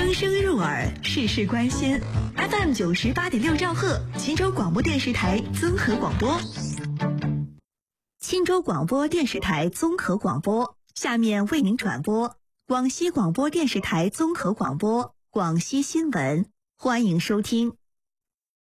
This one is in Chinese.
声声入耳，事事关心。FM 98.6兆赫，秦州广播电视台综合广播。钦州广播电视台综合广播，下面为您转播广西广播电视台综合广播广西新闻，欢迎收听。